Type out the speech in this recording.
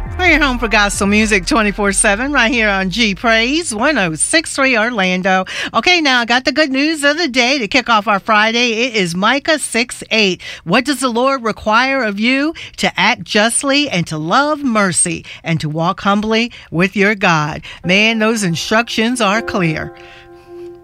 We're home for gospel music 24/7 right here on G Praise 106.3 Orlando. Okay, now I got the good news of the day to kick off our Friday. It is Micah 6:8. What does the Lord require of you? To act justly and to love mercy and to walk humbly with your God. Man, those instructions are clear.